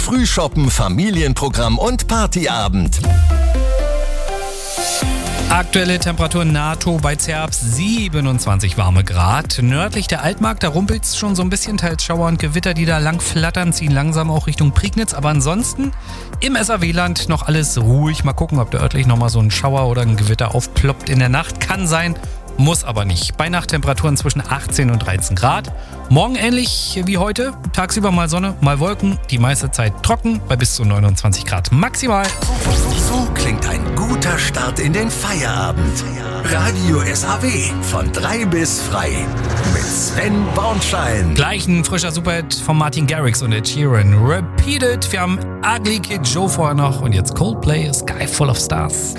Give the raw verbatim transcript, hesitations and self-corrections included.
Frühshoppen, Familienprogramm und Partyabend. Aktuelle Temperaturen NATO bei Zerbst siebenundzwanzig warme Grad. Nördlich der Altmark, da rumpelt es schon so ein bisschen, teils Schauer und Gewitter, die da lang flattern, ziehen langsam auch Richtung Prignitz. Aber ansonsten im S A W-Land noch alles ruhig. Mal gucken, ob da örtlich nochmal so ein Schauer oder ein Gewitter aufploppt in der Nacht. Kann sein, muss aber nicht. Bei Nachttemperaturen zwischen achtzehn und dreizehn Grad. Morgen ähnlich wie heute. Tagsüber mal Sonne, mal Wolken. Die meiste Zeit trocken bei bis zu neunundzwanzig Grad maximal. So klingt ein guter Start in den Feierabend. Radio S A W von drei bis frei mit Sven Bornschein. Gleich ein frischer Superhit von Martin Garrix und Ed Sheeran. Repeat It. Wir haben Ugly Kid Joe vorher noch und jetzt Coldplay, Sky Full of Stars.